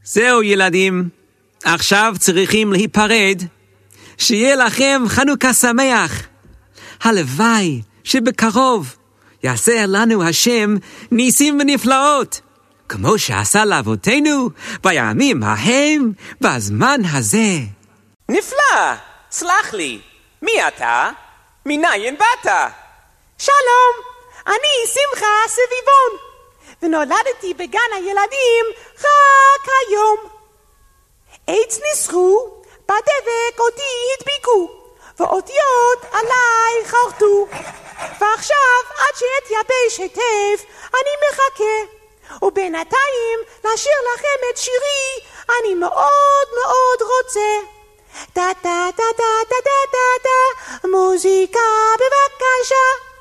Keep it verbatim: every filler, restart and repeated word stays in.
זהו ילדים, עכשיו צריכים להיפרד. שיהיה לכם חנוכה שמח. הלוואי שבקרוב יעשה לנו השם ניסים ונפלאות, כמו שעשה לאבותינו בימים ההם בזמן הזה. נפלא, סלח לי, מי אתה? מניין באת? שלום, אני שמחה סביבון, ונולדתי בגן הילדים רק היום. עץ ניסחו, בדבק אותי הדביקו, ואותיות עליי חרטו, ועכשיו עד שאתייבש היטב אני מחכה, ובינתיים לשיר לכם את שירי אני מאוד מאוד רוצה. דה דה דה דה דה דה דה, מוזיקה בבקשה.